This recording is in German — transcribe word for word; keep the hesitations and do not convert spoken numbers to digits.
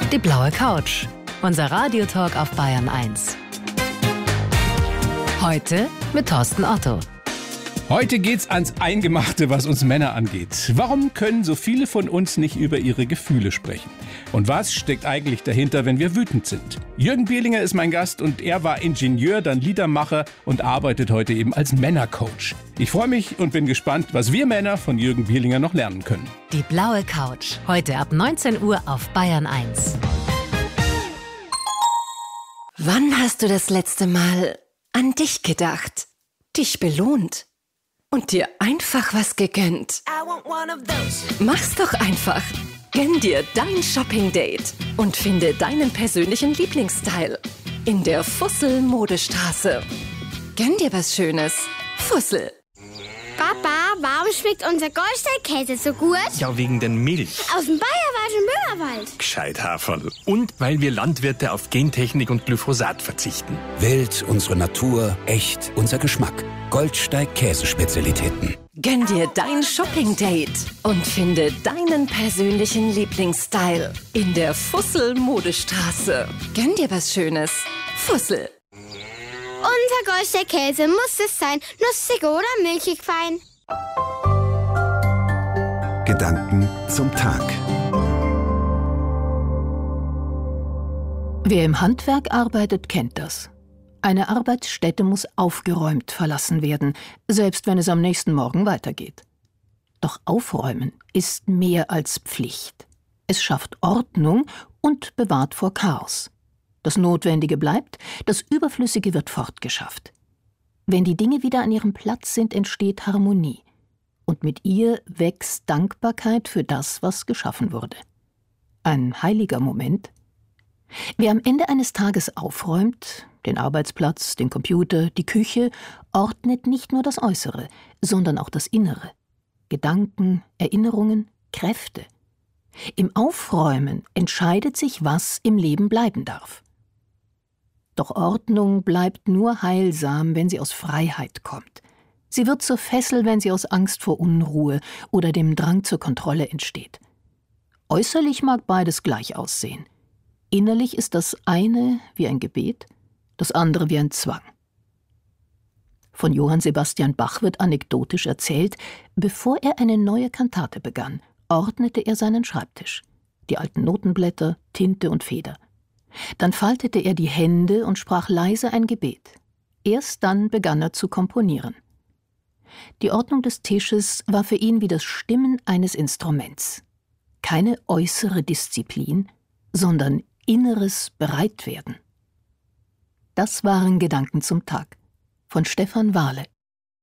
Die blaue Couch. Unser Radiotalk auf Bayern eins. Heute mit Thorsten Otto. Heute geht's ans Eingemachte, was uns Männer angeht. Warum können so viele von uns nicht über ihre Gefühle sprechen? Und was steckt eigentlich dahinter, wenn wir wütend sind? Jürgen Bierlinger ist mein Gast und er war Ingenieur, dann Liedermacher und arbeitet heute eben als Männercoach. Ich freue mich und bin gespannt, was wir Männer von Jürgen Bierlinger noch lernen können. Die blaue Couch. Heute ab neunzehn Uhr auf Bayern eins. Wann hast du das letzte Mal an dich gedacht, dich belohnt und dir einfach was gegönnt? Mach's doch einfach. Gönn dir dein Shopping-Date und finde deinen persönlichen Lieblingsstyle in der Fussel-Modestraße. Gönn dir was Schönes. Fussel. Papa, warum schmeckt unser Goldstein-Käse so gut? Ja, wegen den Milch. Aus dem Bayerischen Böhmerwald. Gescheit, Haferl. Und weil wir Landwirte auf Gentechnik und Glyphosat verzichten. Wild, unsere Natur, echt, unser Geschmack. Goldsteig-Käsespezialitäten. Gönn dir dein Shopping-Date und finde deinen persönlichen Lieblingsstyle in der Fussel-Modestraße. Gönn dir was Schönes. Fussel. Unser Goldstein-Käse muss es sein, nussig oder milchig fein. Gedanken zum Tag. Wer im Handwerk arbeitet, kennt das. Eine Arbeitsstätte muss aufgeräumt verlassen werden, selbst wenn es am nächsten Morgen weitergeht. Doch Aufräumen ist mehr als Pflicht. Es schafft Ordnung und bewahrt vor Chaos. Das Notwendige bleibt, das Überflüssige wird fortgeschafft. Wenn die Dinge wieder an ihrem Platz sind, entsteht Harmonie. Und mit ihr wächst Dankbarkeit für das, was geschaffen wurde. Ein heiliger Moment. Wer am Ende eines Tages aufräumt, den Arbeitsplatz, den Computer, die Küche, ordnet nicht nur das Äußere, sondern auch das Innere. Gedanken, Erinnerungen, Kräfte. Im Aufräumen entscheidet sich, was im Leben bleiben darf. Doch Ordnung bleibt nur heilsam, wenn sie aus Freiheit kommt. Sie wird zur Fessel, wenn sie aus Angst vor Unruhe oder dem Drang zur Kontrolle entsteht. Äußerlich mag beides gleich aussehen. Innerlich ist das eine wie ein Gebet, das andere wie ein Zwang. Von Johann Sebastian Bach wird anekdotisch erzählt, bevor er eine neue Kantate begann, ordnete er seinen Schreibtisch, die alten Notenblätter, Tinte und Feder. Dann faltete er die Hände und sprach leise ein Gebet. Erst dann begann er zu komponieren. Die Ordnung des Tisches war für ihn wie das Stimmen eines Instruments. Keine äußere Disziplin, sondern inneres Bereitwerden. Das waren Gedanken zum Tag von Stefan Wahle.